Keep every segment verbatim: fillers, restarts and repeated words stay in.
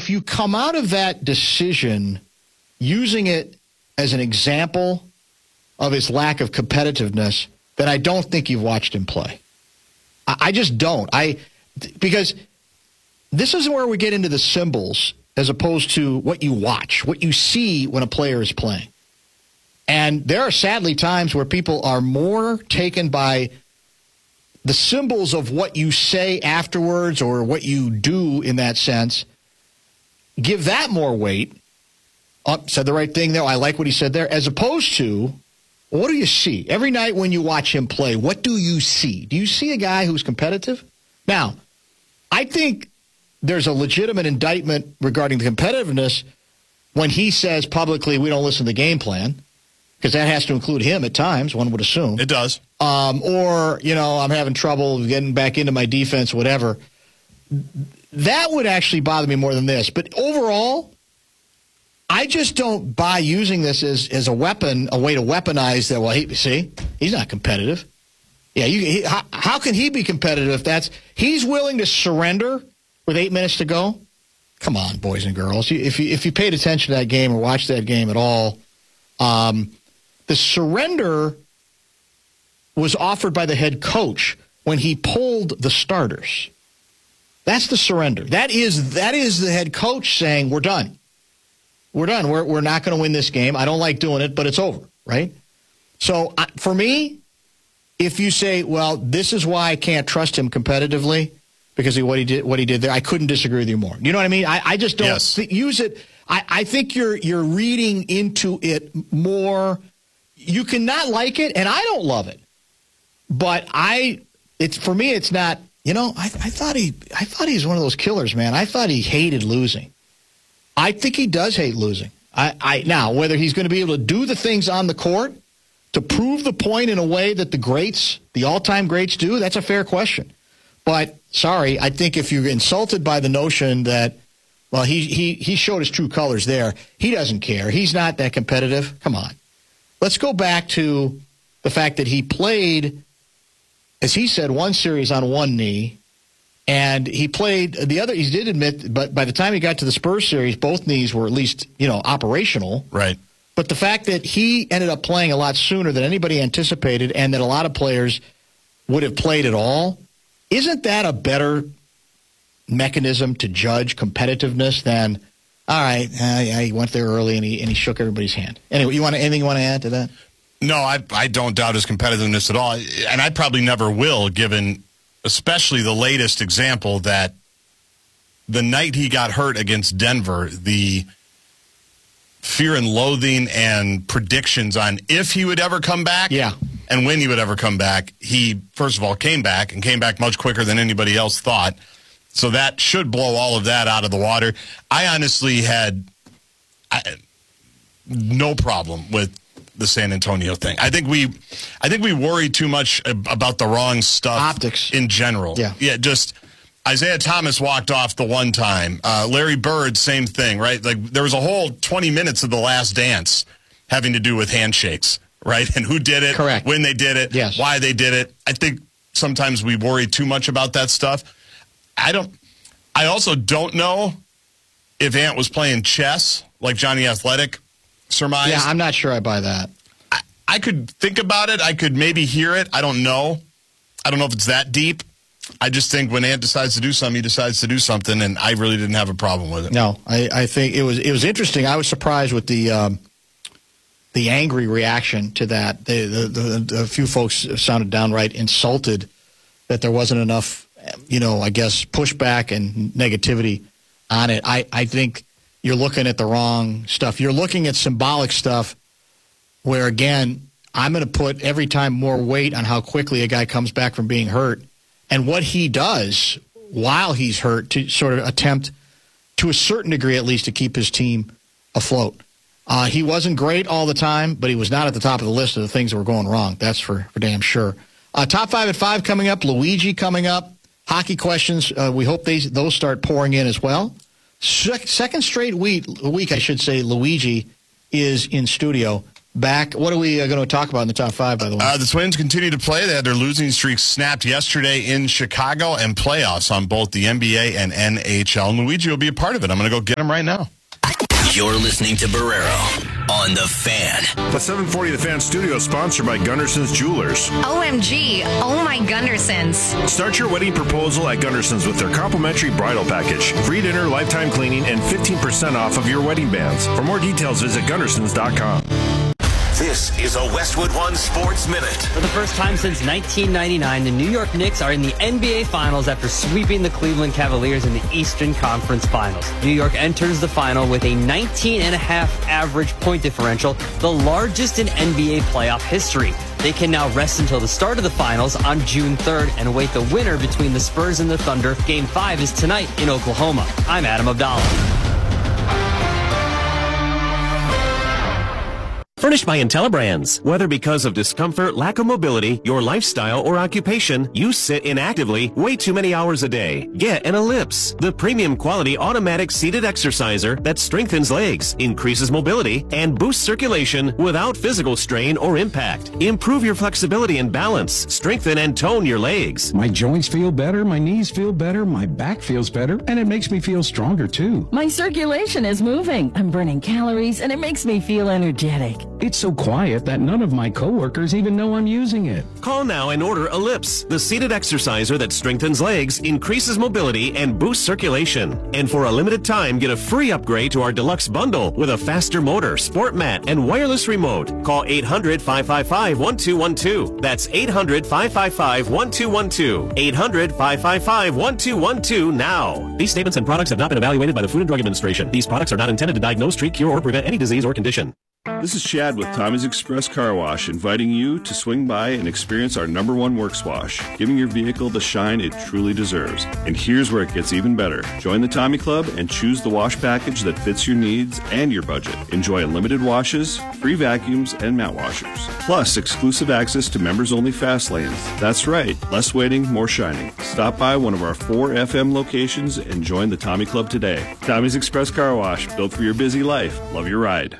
if you come out of that decision using it as an example of his lack of competitiveness, then I don't think you've watched him play. I, I just don't. I because this is where we get into the symbols as opposed to what you watch, what you see when a player is playing. And there are sadly times where people are more taken by the symbols of what you say afterwards or what you do in that sense. Give that more weight. Oh, said the right thing there. I like what he said there. As opposed to, what do you see? Every night when you watch him play, what do you see? Do you see a guy who's competitive? Now, I think there's a legitimate indictment regarding the competitiveness when he says publicly we don't listen to the game plan, because that has to include him at times, one would assume. It does. Um, or, you know, I'm having trouble getting back into my defense, whatever. That would actually bother me more than this. But overall, I just don't buy using this as, as a weapon, a way to weaponize that. Well, he, see, he's not competitive. Yeah, you, he, how, how can he be competitive if that's he's willing to surrender with eight minutes to go? Come on, boys and girls. If you, if you paid attention to that game or watched that game at all, um, the surrender was offered by the head coach when he pulled the starters. That's the surrender. That is that is the head coach saying, we're done. We're done. We're, we're not going to win this game. I don't like doing it, but it's over, right? So uh, for me, if you say, well, this is why I can't trust him competitively because of what he did, what he did there, I couldn't disagree with you more. You know what I mean? I, I just don't yes. th- use it. I, I think you're you're reading into it more. You can not like it, and I don't love it. But I, it's for me, it's not. You know, I, I thought he, I thought he's one of those killers, man. I thought he hated losing. I think he does hate losing. I, I now whether he's going to be able to do the things on the court to prove the point in a way that the greats, the all-time greats, do, that's a fair question. But sorry, I think if you're insulted by the notion that, well, he he he showed his true colors there. He doesn't care. He's not that competitive. Come on, let's go back to the fact that he played, as he said, one series on one knee, and he played the other. He did admit, but by the time he got to the Spurs series, both knees were at least, you know, operational. Right. But the fact that he ended up playing a lot sooner than anybody anticipated, and that a lot of players would have played at all, isn't that a better mechanism to judge competitiveness than, all right, uh, yeah, he went there early and he and he shook everybody's hand. Anyway, you want to, anything you want to add to that? No, I I don't doubt his competitiveness at all, and I probably never will, given especially the latest example that the night he got hurt against Denver, the fear and loathing and predictions on if he would ever come back yeah. and when he would ever come back, he, first of all, came back and came back much quicker than anybody else thought. So that should blow all of that out of the water. I honestly had I, no problem with the San Antonio thing. I think we, I think we worry too much about the wrong stuff. Optics in general. Yeah, yeah. Just Isaiah Thomas walked off the one time. Uh, Larry Bird, same thing, right? Like there was a whole twenty minutes of The Last Dance having to do with handshakes, right? And who did it? Correct. When they did it? Yes. Why they did it? I think sometimes we worry too much about that stuff. I don't. I also don't know if Ant was playing chess like Johnny Athletic surmised. Yeah, I'm not sure I buy that. I, I could think about it. I could maybe hear it. I don't know. I don't know if it's that deep. I just think when Ant decides to do something, he decides to do something, and I really didn't have a problem with it. No, I, I think it was it was interesting. I was surprised with the um, the angry reaction to that. The, the, the, a few folks sounded downright insulted that there wasn't enough, you know, I guess, pushback and negativity on it. I, I think you're looking at the wrong stuff. You're looking at symbolic stuff where, again, I'm going to put every time more weight on how quickly a guy comes back from being hurt and what he does while he's hurt to sort of attempt, to a certain degree at least, to keep his team afloat. Uh, he wasn't great all the time, but he was not at the top of the list of the things that were going wrong. That's for, for damn sure. Uh, top five at five coming up. Luigi coming up. Hockey questions. Uh, we hope they, those start pouring in as well. Se- second straight week, week, I should say, Luigi is in studio. back. What are we uh, going to talk about in the top five, by the way? Uh, the Twins continue to play. They had their losing streak snapped yesterday in Chicago, and playoffs on both the N B A and N H L. And Luigi will be a part of it. I'm going to go get him right now. You're listening to Barrero on The Fan. The seven forty The Fan studio sponsored by Gunderson's Jewelers. O M G, oh my Gundersons. Start your wedding proposal at Gunderson's with their complimentary bridal package. Free dinner, lifetime cleaning, and fifteen percent off of your wedding bands. For more details, visit Gundersons dot com. This is a Westwood One Sports Minute. For the first time since nineteen ninety-nine, the New York Knicks are in the N B A Finals after sweeping the Cleveland Cavaliers in the Eastern Conference Finals. New York enters the final with a nineteen and a half average point differential, the largest in N B A playoff history. They can now rest until the start of the finals on June third and await the winner between the Spurs and the Thunder. Game five is tonight in Oklahoma. I'm Adam Abdallah. Furnished by IntelliBrands. Whether because of discomfort, lack of mobility, your lifestyle, or occupation, you sit inactively way too many hours a day. Get an Ellipse, the premium quality automatic seated exerciser that strengthens legs, increases mobility, and boosts circulation without physical strain or impact. Improve your flexibility and balance. Strengthen and tone your legs. My joints feel better, my knees feel better, my back feels better, and it makes me feel stronger too. My circulation is moving. I'm burning calories, and it makes me feel energetic. It's so quiet that none of my coworkers even know I'm using it. Call now and order Ellipse, the seated exerciser that strengthens legs, increases mobility, and boosts circulation. And for a limited time, get a free upgrade to our deluxe bundle with a faster motor, sport mat, and wireless remote. Call eight hundred, five five five, one two one two. That's eight hundred, five five five, one two one two. eight hundred, five five five, one two one two now. These statements and products have not been evaluated by the Food and Drug Administration. These products are not intended to diagnose, treat, cure, or prevent any disease or condition. This is Chad with Tommy's Express Car Wash, inviting you to swing by and experience our number one works wash, giving your vehicle the shine it truly deserves. And here's where it gets even better. Join the Tommy Club and choose the wash package that fits your needs and your budget. Enjoy unlimited washes, free vacuums, and mat washers. Plus, exclusive access to members-only fast lanes. That's right, less waiting, more shining. Stop by one of our four F M locations and join the Tommy Club today. Tommy's Express Car Wash, built for your busy life. Love your ride.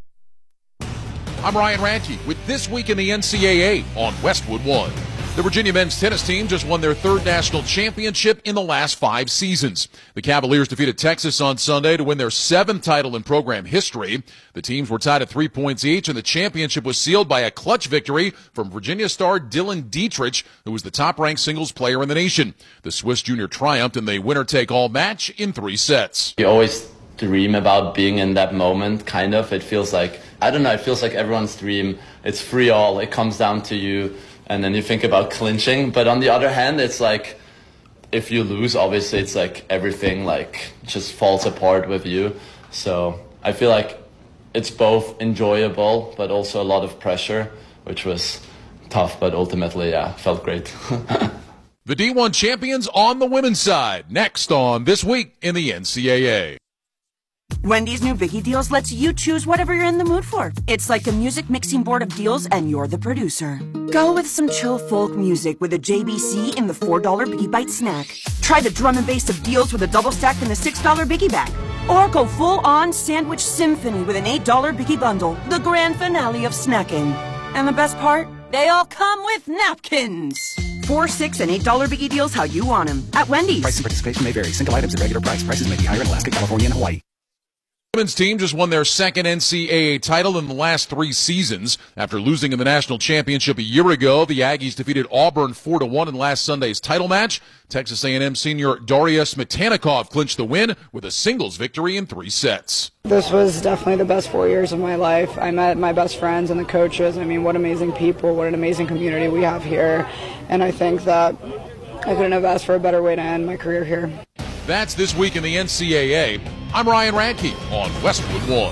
I'm Ryan Radke with This Week in the N C double A on Westwood One. The Virginia men's tennis team just won their third national championship in the last five seasons. The Cavaliers defeated Texas on Sunday to win their seventh title in program history. The teams were tied at three points each, and the championship was sealed by a clutch victory from Virginia star Dylan Dietrich, who was the top-ranked singles player in the nation. The Swiss junior triumphed in the winner-take-all match in three sets. You always dream about being in that moment, kind of. It feels like, I don't know, it feels like everyone's dream. It's free all. It comes down to you, and then you think about clinching. But on the other hand, it's like, if you lose, obviously it's like everything like just falls apart with you. So I feel like it's both enjoyable, but also a lot of pressure, which was tough, but ultimately, yeah, felt great. The D one champions on the women's side, next on This Week in the N C double A. Wendy's new Biggie Deals lets you choose whatever you're in the mood for. It's like a music mixing board of deals, and you're the producer. Go with some chill folk music with a J B C in the four dollar Biggie Bite snack. Try the drum and bass of deals with a double stack in the six dollar Biggie Bag. Or go full-on sandwich symphony with an eight dollar Biggie Bundle, the grand finale of snacking. And the best part? They all come with napkins. Four, six, and eight dollar Biggie Deals how you want them at Wendy's. Price and participation may vary. Single items at regular price. Prices may be higher in Alaska, California, and Hawaii. The women's team just won their second N C double A title in the last three seasons. After losing in the national championship a year ago, the Aggies defeated Auburn four to one in last Sunday's title match. Texas A and M senior Daria Smetannikoff clinched the win with a singles victory in three sets. This was definitely the best four years of my life. I met my best friends and the coaches. I mean, what amazing people, what an amazing community we have here. And I think that I couldn't have asked for a better way to end my career here. That's This Week in the N C double A. I'm Ryan Radke on Westwood One.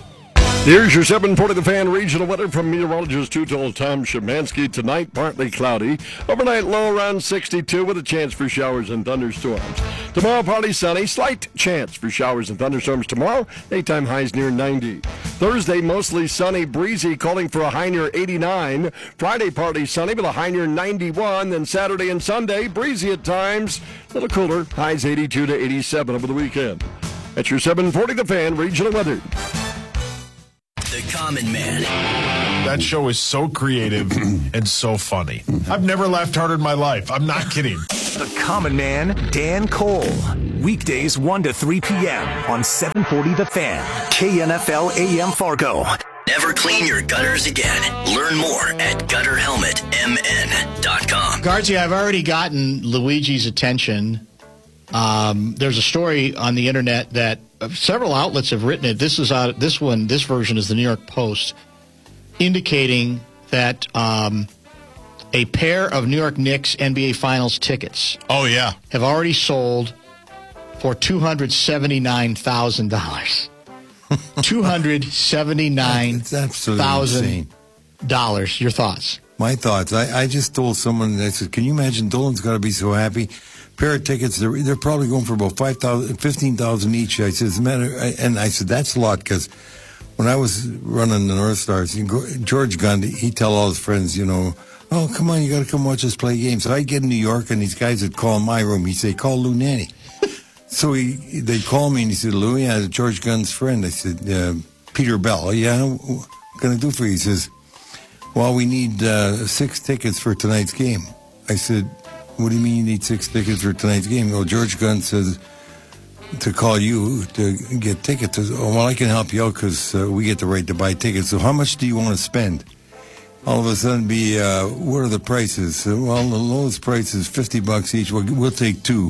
Here's your seven forty The Fan regional weather from meteorologist two-told Tom Szymanski. Tonight, partly cloudy. Overnight low around sixty-two with a chance for showers and thunderstorms. Tomorrow, partly sunny. Slight chance for showers and thunderstorms tomorrow. Daytime highs near ninety. Thursday, mostly sunny, breezy, calling for a high near eighty-nine. Friday, partly sunny with a high near ninety-one. Then Saturday and Sunday, breezy at times. A little cooler. Highs eighty-two to eighty-seven over the weekend. That's your seven forty The Fan regional weather. The Common Man. That show is so creative and so funny. I've never laughed harder in my life. I'm not kidding. The Common Man, Dan Cole. Weekdays one to three p.m. on seven forty The Fan. K N F L A M Fargo. Never clean your gutters again. Learn more at gutter helmet m n dot com. Garzi, I've already gotten Luigi's attention. Um, there's a story on the internet that several outlets have written it. This is out. This one, this version is the New York Post, indicating that um, a pair of New York Knicks N B A Finals tickets. Oh yeah, have already sold for two hundred seventy-nine thousand dollars. two hundred seventy-nine thousand dollars. Your thoughts? My thoughts. I, I just told someone, I said, can you imagine Dolan's got to be so happy? Pair of tickets, they're, they're probably going for about five thousand, fifteen thousand each. I said, matter, and I said, that's a lot because when I was running the North Stars, you go, George Gundy, he'd tell all his friends, you know, oh, come on, you got to come watch us play games. So I'd get in New York and these guys would call in my room. He'd say, call Lou Nanny. So he, they'd call me and he said, Louie, I'm George Gunn's friend. I said, uh, Peter Bell. Oh, yeah, what can I do for you? He says, well, we need uh, six tickets for tonight's game. I said, what do you mean you need six tickets for tonight's game? Well, George Gunn says to call you to get tickets. I said, oh, well, I can help you out because uh, we get the right to buy tickets. So how much do you want to spend? All of a sudden be, uh, what are the prices? Uh, well, the lowest price is fifty bucks each. We'll, we'll take two.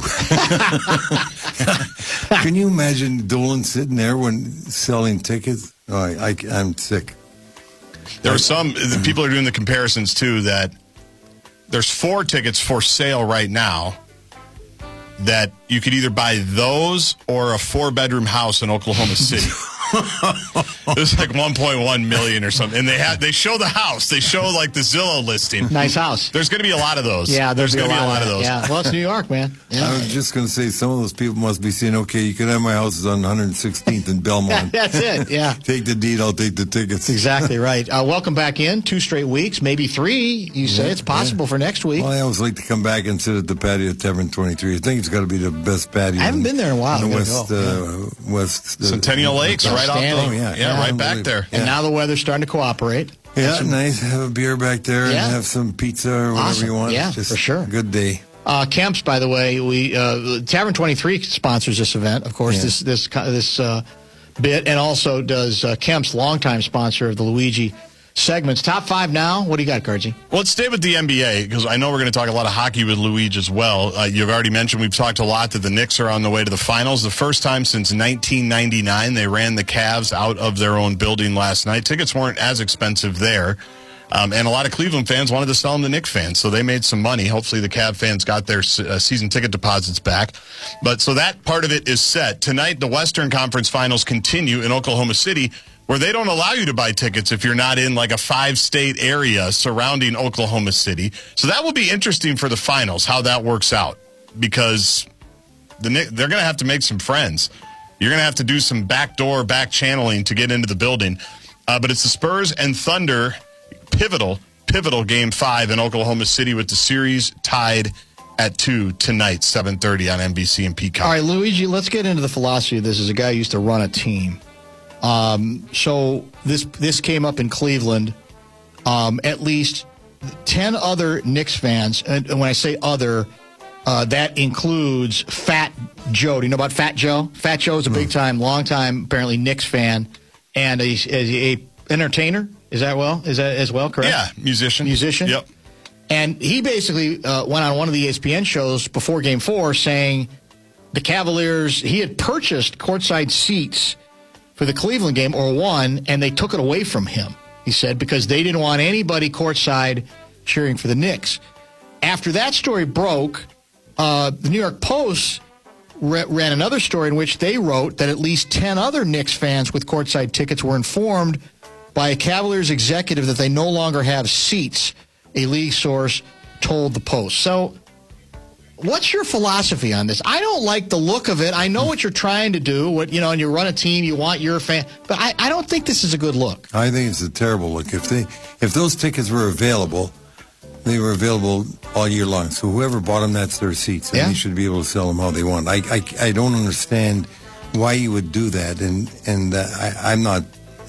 Can you imagine Dolan sitting there when selling tickets? Oh, I, I, I'm sick. There are some, people are doing the comparisons too, that there's four tickets for sale right now that you could either buy those or a four-bedroom house in Oklahoma City. It was like one point one million or something, and they had they show the house. They show like the Zillow listing. Nice house. There's going to be a lot of those. Yeah, there's, there's going to be a lot of, of those. Yeah, well, it's New York, man. Yeah. I was just going to say some of those people must be saying, "Okay, you can have my houses on one hundred sixteenth in Belmont." That's it. Yeah, take the deed. I'll take the tickets. Exactly right. Uh, welcome back in. Two straight weeks, maybe three. You say yeah, it's possible yeah. for next week. Well, I always like to come back and sit at the patio at Tavern twenty-three. I think it's got to be the best patio. I haven't in, been there in a while. In the west, go. uh, yeah. west uh, Centennial Lakes, right off the. Oh yeah. Yeah, yeah, right back there. And yeah. now the weather's starting to cooperate. Yeah, some, nice. Have a beer back there yeah. and have some pizza or whatever awesome. you want. Yeah, just for sure. A good day. Uh, Kemp's, by the way, we uh, Tavern twenty-three sponsors this event, of course, yeah. this this this uh, bit, and also does uh, Kemp's, longtime sponsor of the Luigi segments. Top five now. What do you got, Gargi? Well, let's stay with the N B A because I know we're going to talk a lot of hockey with Luigi as well. Uh, you've already mentioned we've talked a lot that the Knicks are on the way to the finals. The first time since nineteen ninety-nine, they ran the Cavs out of their own building last night. Tickets weren't as expensive there. Um, and a lot of Cleveland fans wanted to sell them to Knicks fans, so they made some money. Hopefully the Cav fans got their uh, season ticket deposits back. But so that part of it is set. Tonight, the Western Conference Finals continue in Oklahoma City, where they don't allow you to buy tickets if you're not in like a five-state area surrounding Oklahoma City. So that will be interesting for the finals, how that works out, because the they're going to have to make some friends. You're going to have to do some backdoor, back channeling to get into the building. Uh, but it's the Spurs and Thunder pivotal, pivotal game five in Oklahoma City with the series tied at two tonight, seven thirty on N B C and Peacock. All right, Luigi, let's get into the philosophy of this as a guy who used to run a team. Um, so this this came up in Cleveland. Um, at least ten other Knicks fans, and when I say other, uh, that includes Fat Joe. Do you know about Fat Joe? Fat Joe is a big-time, long-time, apparently Knicks fan, and a, a, a entertainer. Is that well? Is that as well? Correct. Yeah, musician. Musician. Yep. And he basically uh, went on one of the E S P N shows before Game Four, saying the Cavaliers. He had purchased courtside seats for the Cleveland game, or one, and they took it away from him, he said, because they didn't want anybody courtside cheering for the Knicks. After that story broke, uh, the New York Post re- ran another story in which they wrote that at least ten other Knicks fans with courtside tickets were informed by a Cavaliers executive that they no longer have seats, a league source told the Post. So what's your philosophy on this? I don't like the look of it. I know what you're trying to do. What you know, and you run a team, you want your fan, but I, I don't think this is a good look. I think it's a terrible look. If they, if those tickets were available, they were available all year long. So whoever bought them, that's their seats, and yeah. they should be able to sell them how they want. I, I, I don't understand why you would do that, and and uh, I, I'm not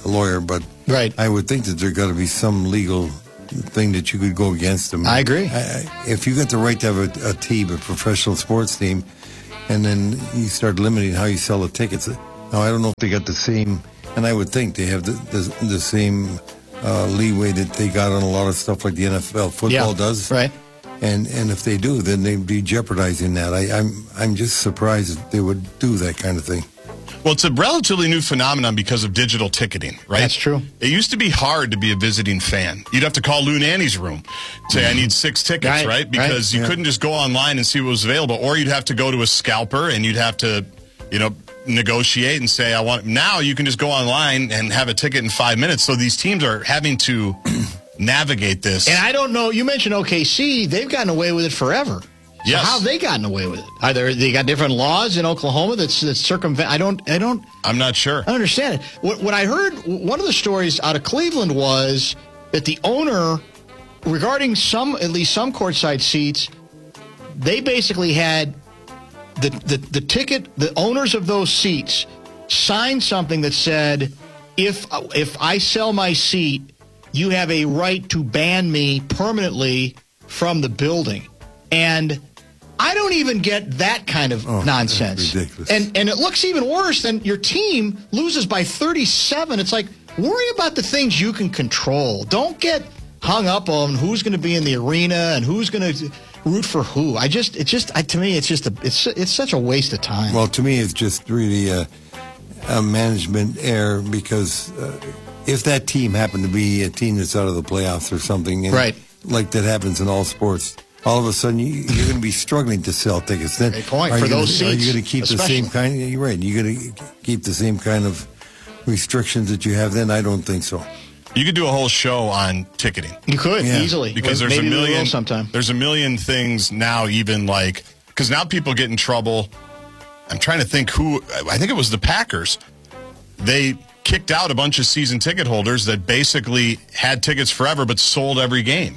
a lawyer, but right. I would think that there's got to be some legal thing that you could go against them. I agree. I, I, if you got the right to have a, a team, a professional sports team, and then you start limiting how you sell the tickets. Now, I don't know if they got the same, and I would think they have the the, the same uh, leeway that they got on a lot of stuff like the N F L football yeah, does. Right. And and if they do, then they'd be jeopardizing that. I, I'm I'm just surprised that they would do that kind of thing. Well, it's a relatively new phenomenon because of digital ticketing, right? That's true. It used to be hard to be a visiting fan. You'd have to call Lou Nanny's room, say, I need six tickets, right? Right, Because right, you yeah. couldn't just go online and see what was available, or you'd have to go to a scalper and you'd have to, you know, negotiate and say, I want. Now you can just go online and have a ticket in five minutes. So these teams are having to navigate this. And I don't know, you mentioned O K C, they've gotten away with it forever. So Yes. how have they gotten away with it? Either they got different laws in Oklahoma that's, that's circumvent. I don't. I don't. I'm not sure. I don't understand it. What, what I heard, one of the stories out of Cleveland was that the owner, regarding some, at least some courtside seats, they basically had the the, the ticket. The owners of those seats signed something that said, if if I sell my seat, you have a right to ban me permanently from the building. And I don't even get that kind of oh, nonsense. That's ridiculous. And and it looks even worse than your team loses by thirty-seven. It's like, worry about the things you can control. Don't get hung up on who's going to be in the arena and who's going to root for who. I just, it's just, I, to me, it's just, a, it's it's such a waste of time. Well, to me, it's just really a, a management error because uh, if that team happened to be a team that's out of the playoffs or something, and right, like that happens in all sports, all of a sudden you, you're going to be struggling to sell tickets. Then, Great point. are For you those gonna, seats, are you going to keep especially. the same kind? You're right. You're going to keep the same kind of restrictions that you have. Then I don't think so. You could do a whole show on ticketing. You could Yeah. easily Because there's Maybe a we will million sometime. There's a million things now, even like because now people get in trouble. I'm trying to think who. I think it was the Packers. They kicked out a bunch of season ticket holders that basically had tickets forever but sold every game.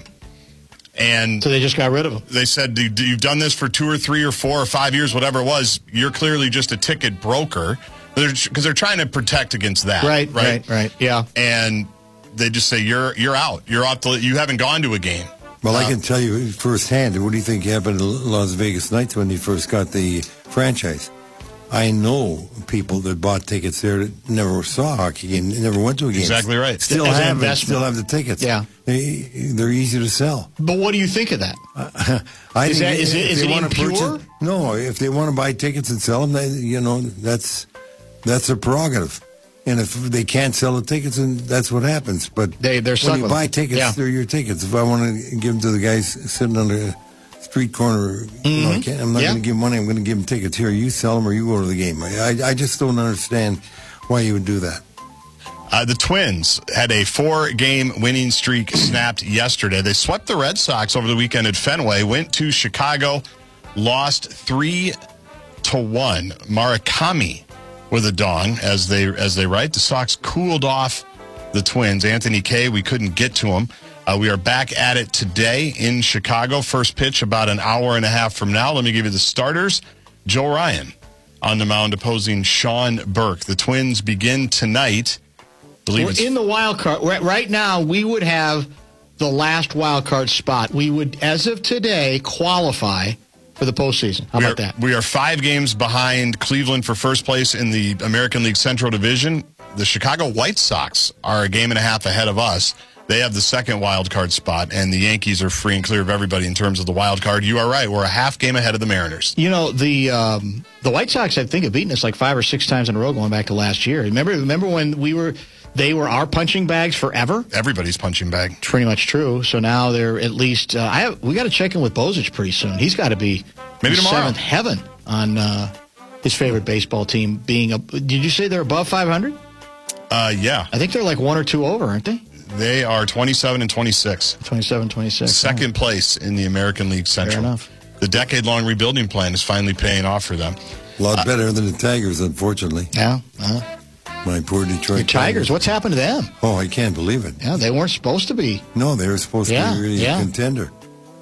And so they just got rid of them. They said, you've done this for two or three or four or five years, whatever it was. You're clearly just a ticket broker. Because they're, they're trying to protect against that. Right, right, right. Yeah. And they just say, you're you're out. You're off the, you haven't gone to a game. Well, uh, I can tell you firsthand. What do you think happened in Las Vegas Knights when they first got the franchise? I know people that bought tickets there that never saw a hockey game, never went to a game. Exactly right. Still As an have it, investment. still have the tickets. Yeah. They, they're easy to sell. But what do you think of that? Uh, I Is think that- is if it- is they it wanna impure? purchase- no, if they want to buy tickets and sell them, they, you know, that's that's their prerogative. And if they can't sell the tickets, then that's what happens. But They- they're stuck when you with buy them. tickets, Yeah. they're your tickets. If I want to give them to the guys sitting on the street corner, you know, I can't, I'm not Yeah. going to give them money. I'm going to give them tickets. Here, you sell them or you go to the game. I, I, I just don't understand why you would do that. Uh, the Twins had a four-game winning streak snapped yesterday. They swept the Red Sox over the weekend at Fenway, went to Chicago, lost three to one. Murakami with a dong, as they as they write. The Sox cooled off the Twins. Anthony Kay, we couldn't get to him. Uh, we are back at it today in Chicago. First pitch about an hour and a half from now. Let me give you the starters. Joe Ryan on the mound opposing Sean Burke. The Twins begin tonight. Believe We're it's in the wild card. Right, right now, we would have the last wild card spot. We would, as of today, qualify for the postseason. How we about are, that? We are five games behind Cleveland for first place in the American League Central Division. The Chicago White Sox are a game and a half ahead of us. They have the second wild card spot, and the Yankees are free and clear of everybody in terms of the wild card. You are right. We're a half game ahead of the Mariners. You know, the um, the White Sox, I think, have beaten us like five or six times in a row going back to last year. Remember, remember when we were, they were our punching bags forever? Everybody's punching bag. Pretty much true. So now they're at least, uh, I have, we got to check in with Bozich pretty soon. He's got to be Maybe in tomorrow. seventh heaven on uh, his favorite baseball team being, a, did you say they're above five hundred? Uh, yeah. I think they're like one or two over, aren't they? They are twenty-seven and twenty-six. twenty-seven, twenty-six. Second place in the American League Central. Fair enough. The decade-long rebuilding plan is finally paying off for them. A lot better than the Tigers, unfortunately. Yeah. Uh, My poor Detroit the Tigers, what's happened to them? Oh, I can't believe it. Yeah, they weren't supposed to be. No, they were supposed Yeah, to be really yeah. a contender.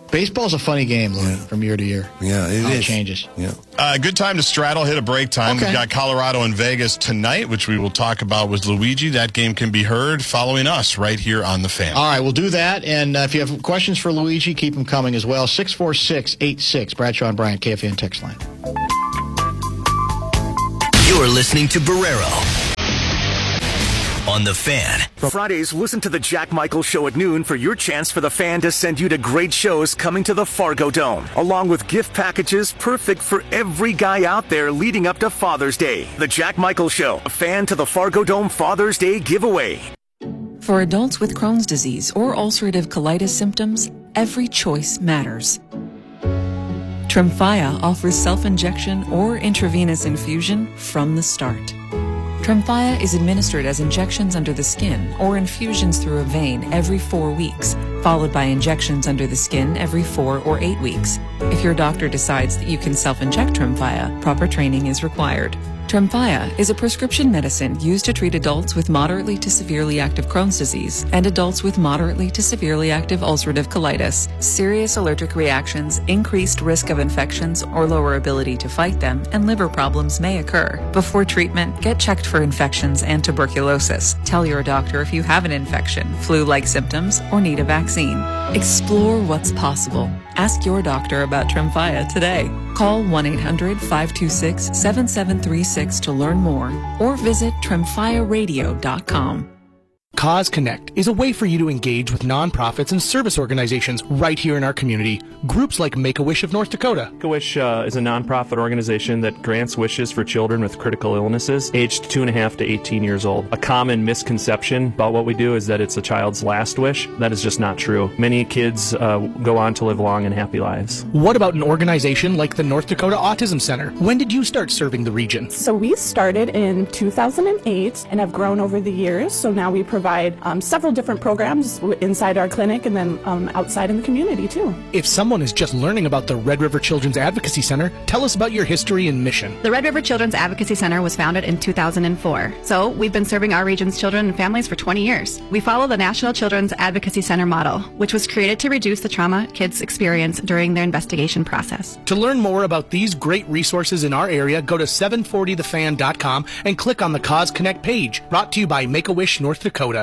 Baseball's a funny game, Lou, yeah. from year to year. Yeah, it How is. It changes. Yeah. Uh, good time to straddle, hit a break time. Okay. We've got Colorado and Vegas tonight, which we will talk about with Luigi. That game can be heard following us right here on The Fan. All right, we'll do that. And uh, if you have questions for Luigi, keep them coming as well. six four six eight six, Bradshaw and Bryant, K F N text line. You're listening to Barrero on The Fan. Fridays, listen to the Jack Michaels Show at noon for your chance for The Fan to send you to great shows coming to the Fargo Dome, along with gift packages perfect for every guy out there leading up to Father's Day. The Jack Michaels Show, a fan to the Fargo Dome Father's Day giveaway. For adults with Crohn's disease or ulcerative colitis symptoms, every choice matters. Tremfya offers self-injection or intravenous infusion from the start. Tremfya is administered as injections under the skin or infusions through a vein every four weeks, followed by injections under the skin every four or eight weeks. If your doctor decides that you can self-inject Tremfya, proper training is required. Tremfya is a prescription medicine used to treat adults with moderately to severely active Crohn's disease and adults with moderately to severely active ulcerative colitis. Serious allergic reactions, increased risk of infections or lower ability to fight them, and liver problems may occur. Before treatment, get checked for infections and tuberculosis. Tell your doctor if you have an infection, flu-like symptoms, or need a vaccine. Explore what's possible. Ask your doctor about Tremfya today. Call one eight hundred five two six seven seven three six to learn more or visit tremfya radio dot com. Cause Connect is a way for you to engage with nonprofits and service organizations right here in our community. Groups like Make-A-Wish of North Dakota. Make-A-Wish uh, is a nonprofit organization that grants wishes for children with critical illnesses aged two and a half to eighteen years old. A common misconception about what we do is that it's a child's last wish. That is just not true. Many kids uh, go on to live long and happy lives. What about an organization like the North Dakota Autism Center? When did you start serving the region? So we started in two thousand eight and have grown over the years. So now we provide provide um, several different programs inside our clinic and then um, outside in the community too. If someone is just learning about the Red River Children's Advocacy Center, tell us about your history and mission. The Red River Children's Advocacy Center was founded in two thousand four. So we've been serving our region's children and families for twenty years. We follow the National Children's Advocacy Center model, which was created to reduce the trauma kids experience during their investigation process. To learn more about these great resources in our area, go to seven forty the fan dot com and click on the Cause Connect page. Brought to you by Make-A-Wish North Dakota.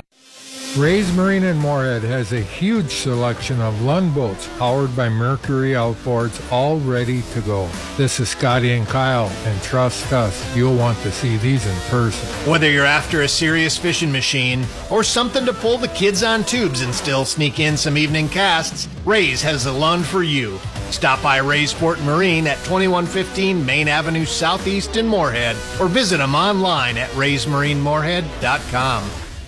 Ray's Marine in Moorhead has a huge selection of Lund boats powered by Mercury outboards, all ready to go. This is Scotty and Kyle, and trust us, you'll want to see these in person. Whether you're after a serious fishing machine or something to pull the kids on tubes and still sneak in some evening casts, Ray's has the Lund for you. Stop by Ray's Sport and Marine at twenty-one fifteen Main Avenue Southeast in Moorhead or visit them online at rays marine moorhead dot com.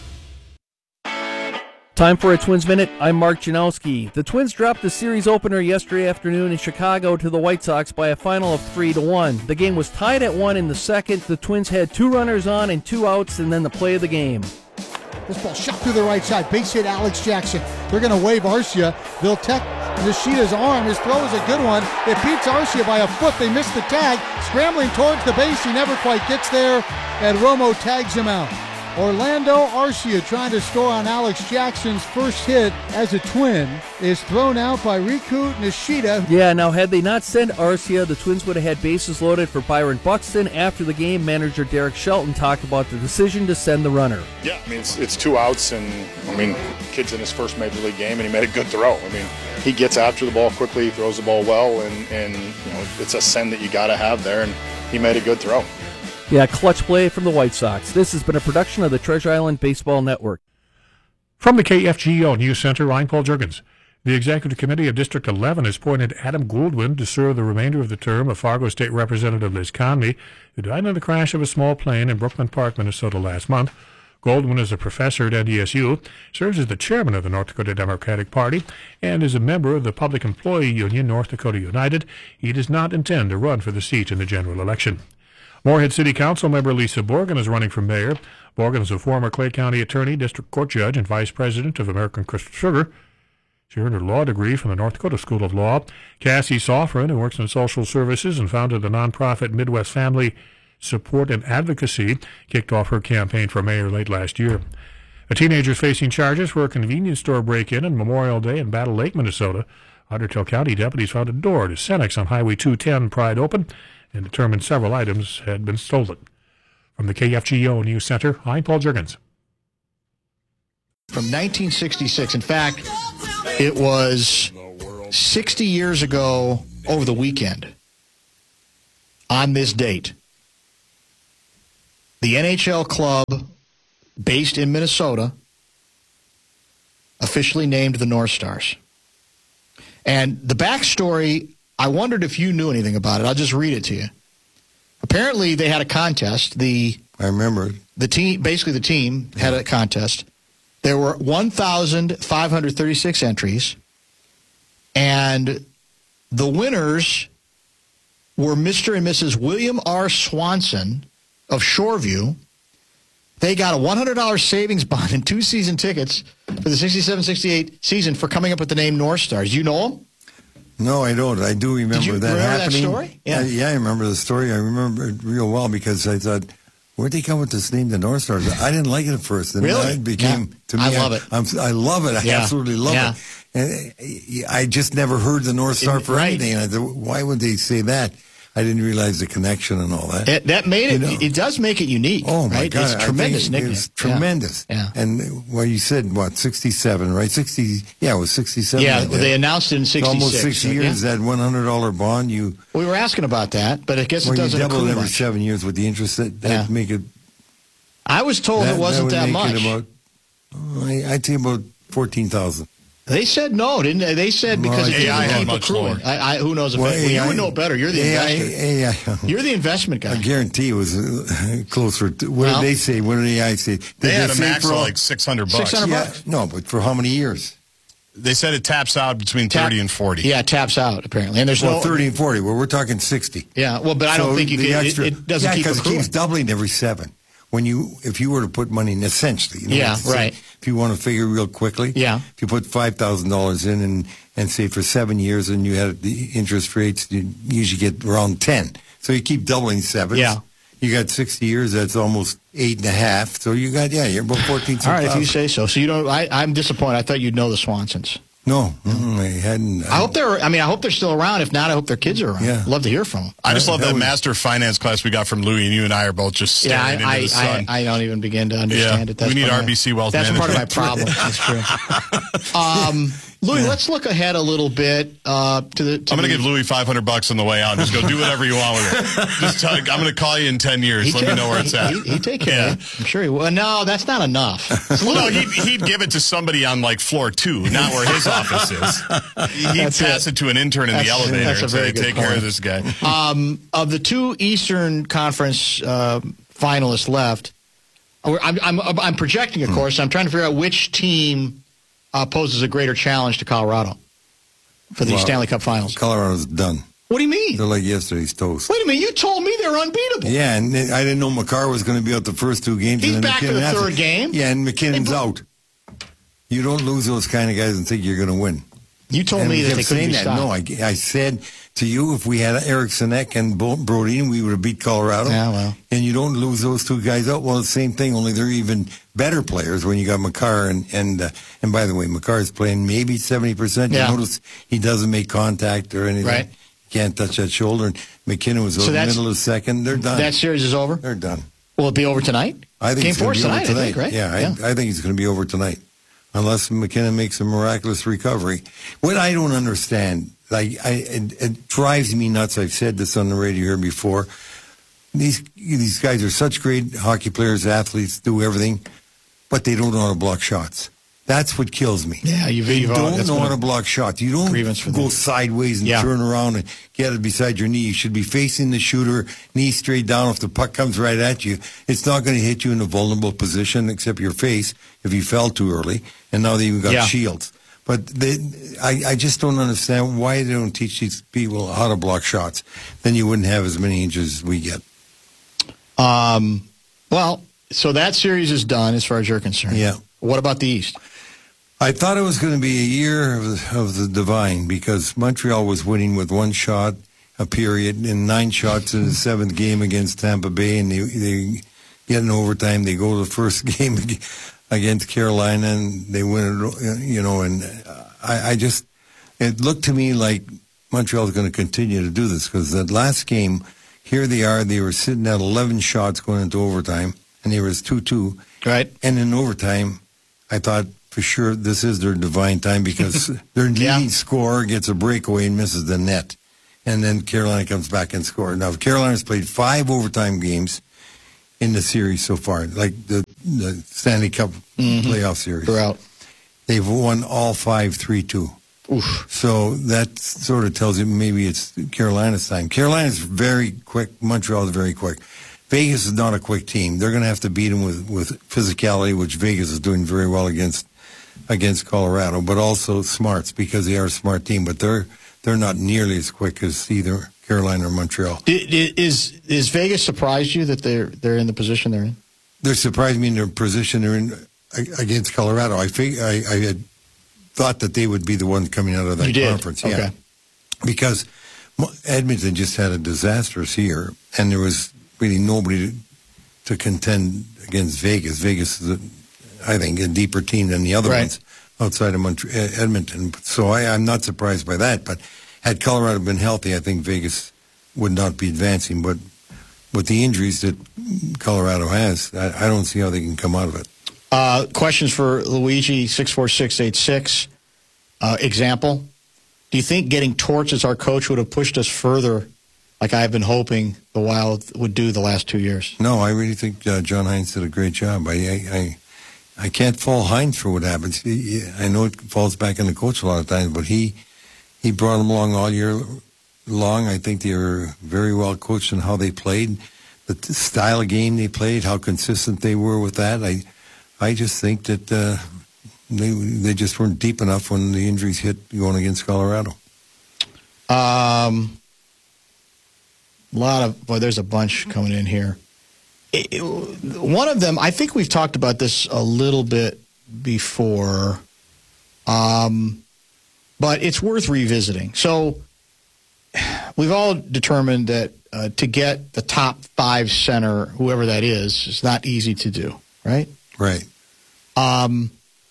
Time for a Twins Minute. I'm Mark Janowski. The Twins dropped the series opener yesterday afternoon in Chicago to the White Sox by a final of three to one. The game was tied at one in the second. The Twins had two runners on and two outs, and then the play of the game. This ball shot through the right side. Base hit Alex Jackson. They're going to wave Arcia. They'll tech Nishida's arm. His throw is a good one. It beats Arcia by a foot. They miss the tag. Scrambling towards the base. He never quite gets there, and Romo tags him out. Orlando Arcia, trying to score on Alex Jackson's first hit as a Twin, is thrown out by Riku Nishida. Yeah, now had they not sent Arcia, the Twins would have had bases loaded for Byron Buxton. After the game, manager Derek Shelton talked about the decision to send the runner. Yeah, I mean, it's, it's two outs, and, I mean, kid's in his first Major League game, and he made a good throw. I mean, he gets after the ball quickly, throws the ball well, and, and you know, it's a send that you got to have there, and he made a good throw. Yeah, clutch play from the White Sox. This has been a production of the Treasure Island Baseball Network. From the K F G O News Center, I'm Paul Juergens. The Executive Committee of District eleven has appointed Adam Goldwyn to serve the remainder of the term of Fargo State Representative Liz Conley, who died in the crash of a small plane in Brooklyn Park, Minnesota last month. Goldwyn is a professor at N D S U, serves as the chairman of the North Dakota Democratic Party, and is a member of the Public Employee Union, North Dakota United. He does not intend to run for the seat in the general election. Moorhead City Council member Lisa Borgen is running for mayor. Borgen is a former Clay County attorney, district court judge, and vice president of American Crystal Sugar. She earned her law degree from the North Dakota School of Law. Cassie Soffren, who works in social services and founded the nonprofit Midwest Family Support and Advocacy, kicked off her campaign for mayor late last year. A teenager is facing charges for a convenience store break-in on Memorial Day in Battle Lake, Minnesota. Ottertail County deputies found a door to Cenex on Highway two ten pried open and determined several items had been stolen. From the K F G O News Center, I'm Paul Juergens. From nineteen sixty-six. In fact, it was sixty years ago over the weekend on this date. The N H L club based in Minnesota officially named the North Stars. And the backstory, I wondered if you knew anything about it. I'll just read it to you. Apparently, they had a contest. The I remember the team, basically the team had a contest. There were one thousand five hundred thirty-six entries, and the winners were Mister and Missus William R. Swanson of Shoreview. They got a one hundred dollars savings bond and two season tickets for the sixty-seven sixty-eight season for coming up with the name North Stars. You know them? No, I don't. I do remember Did you that remember happening. that story? Yeah. Yeah. I, yeah, I remember the story. I remember it real well because I thought, where'd they come with this name, the North Stars? I didn't like it at first. And Really? It became, Yeah. to me, I love it. I'm, I love it. I Yeah. absolutely love Yeah. it. And I just never heard the North Star for Right. anything. And I thought, why would they say that? I didn't realize the connection and all that. It, that made it, You know? it does make it unique. Oh, my right? God. It's a I think tremendous it nickname. was Yeah. tremendous. Yeah. And, well, you said, what, sixty-seven, right? sixty, yeah, it was sixty-seven. Yeah, I did. they announced it in It's sixty-six. almost six so, years, yeah. that one hundred dollars bond, you... We were asking about that, but I guess Well, it you doesn't double accrue it every much. seven years with the interest. That, that Yeah. make it... I was told it wasn't would that make much. It about, oh, I, I'd say about fourteen thousand. They said no, didn't they? They said because Well, it A I doesn't had keep much accruing. lower. I, I, who knows? If Well, it, well, you A I would know better. You're the A I investor. A I You're the investment guy. I guarantee it was uh, closer to... What Well, did they say? What did A I say? Did They had a say max for of all- like six hundred bucks. six hundred Yeah, bucks? no, but for how many years? They said it taps out between Tap- thirty and forty. Yeah, it taps out apparently, and there's Well, no thirty and forty. Well, we're talking sixty. Yeah, well, but I don't So think you the can. It, extra- it doesn't yeah, keep because it accruing. keeps doubling every seven. When you, if you were to put money in, essentially, you know, Yeah, it's- right. If you want to figure real quickly, Yeah. If you put five thousand dollars in and and say for seven years, and you had the interest rates, you usually get around ten. So you keep doubling sevens. Yeah. You got sixty years. That's almost eight and a half. So you got yeah, you're about fourteen. All right, if you say so. So you don't. I, I'm disappointed. I thought you'd know the Swansons. No, mm, I hadn't. I hope they're. I mean, I hope they're still around. If not, I hope their kids are around. Yeah. Love to hear from them. I just love That that was- master finance class we got from Louie, and you and I are both just Yeah, staring I, into the I, sun. I, I don't even begin to understand Yeah, it. That's we need part of R B C my, wealth That's part of my management. problem. That's true. Um, Louis, let's look ahead a little bit uh, to the. To I'm going the, to give Louie five hundred bucks on the way out. Just go do whatever you want with it. Just tell, I'm going to call you in ten years. He Let take- me know where it's at. He, he take care. Yeah. of it. I'm sure he will. No, that's not enough. Well, no, he'd, he'd give it to somebody on like floor two, not where his office is. He'd That's pass it. it. to an intern in That's- the elevator that's a and very say, good take care point. of this guy. Um, of the two Eastern Conference uh, finalists left, I'm, I'm, I'm projecting, of course. I'm trying to figure out which team uh, poses a greater challenge to Colorado for the Well, Stanley Cup Finals. Colorado's done. What do you mean? They're like yesterday's toast. Wait a minute. You told me they're unbeatable. Yeah, and I didn't know McCarr was going to be out the first two games. He's and then back for McKinnon the after. third game. Yeah, and McKinnon's out. You don't lose those kind of guys and think you're going to win. You told And me we that kept they couldn't saying be that. stopped. No, I, I said to you, if we had Eric Sinek and Bo- Brodeen, we would have beat Colorado. Yeah, well. And you don't lose those two guys out. Well, the same thing, only they're even better players when you got McCarr. And and, uh, and by the way, McCarr's playing maybe seventy percent. You Yeah. notice he doesn't make contact or anything. Right. Can't touch that shoulder. And McKinnon was So over the that's- middle of the second. They're done. That series is over? They're done. Will it be over tonight? I think Game it's four going to be tonight, over tonight. I think, right? Yeah, I, I think it's going to be over tonight, unless McKinnon makes a miraculous recovery. What I don't understand, like, I, it, it drives me nuts. I've said this on the radio here before. These these guys are such great hockey players, athletes, do everything, but they don't know how to block shots. That's what kills me. Yeah, you've, You you've don't that's know been how a to block shots. You don't grievance for go them. sideways and Yeah. turn around and get it beside your knee. You should be facing the shooter, knee straight down. If the puck comes right at you, it's not going to hit you in a vulnerable position except your face if you fell too early. And now they even got Yeah. shields. But they, I, I just don't understand why they don't teach these people how to block shots. Then you wouldn't have as many injuries as we get. Um, well, so that series is done as far as you're concerned. Yeah. What about the East? I thought it was going to be a year of the, of the divine because Montreal was winning with one shot a period and nine shots in the seventh game against Tampa Bay, and they, they get in overtime. They go to the first game against Carolina, and they win it, you know, and I, I just, it looked to me like Montreal is going to continue to do this because that last game, here they are, they were sitting at eleven shots going into overtime, and there was two two. Right. And in overtime, I thought for sure this is their divine time because their leading yeah. scorer gets a breakaway and misses the net. And then Carolina comes back and scores. Now, Carolina's played five overtime games in the series so far, like the, the Stanley Cup mm-hmm. playoff series. Throughout. They've won all five three two. So that sort of tells you maybe it's Carolina's time. Carolina's very quick. Montreal is very quick. Vegas is not a quick team. They're going to have to beat them with, with physicality, which Vegas is doing very well against against Colorado, but also smarts because they are a smart team. But they're they're not nearly as quick as either Carolina or Montreal. Is is Vegas surprised you that they're they're in the position they're in? They're surprised me in their position they're in against Colorado. I think I, I had thought that they would be the ones coming out of that you did? conference. Okay. Yeah, because Edmonton just had a disastrous year, and there was really nobody to, to contend against Vegas. Vegas is, a, I think, a deeper team than the other right. ones outside of Montreal, Edmonton. So I, I'm not surprised by that. But had Colorado been healthy, I think Vegas would not be advancing. But with the injuries that Colorado has, I, I don't see how they can come out of it. Uh, questions for Luigi, six four six eight six. Uh, example, do you think getting Torts as our coach would have pushed us further like I've been hoping the Wild would do the last two years? No, I really think uh, John Hines did a great job. I, I, I, I can't fault Hines for what happens. He, I know it falls back on the coach a lot of times, but he he brought them along all year long. I think they were very well coached in how they played, the style of game they played, how consistent they were with that. I I just think that uh, they they just weren't deep enough when the injuries hit going against Colorado. Um, a lot of boy, there's a bunch coming in here. It, it, one of them, I think we've talked about this a little bit before, um, but it's worth revisiting. So we've all determined that uh, to get the top five center, whoever that is, is not easy to do, right? Right. Um,